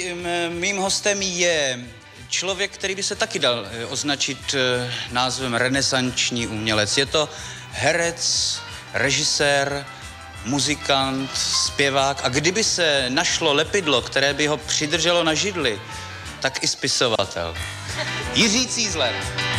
Mým hostem je člověk, který by se taky dal označit názvem renesanční umělec. Je to herec, režisér, muzikant, zpěvák a kdyby se našlo lepidlo, které by ho přidrželo na židli, tak i spisovatel. Jiří Cízler.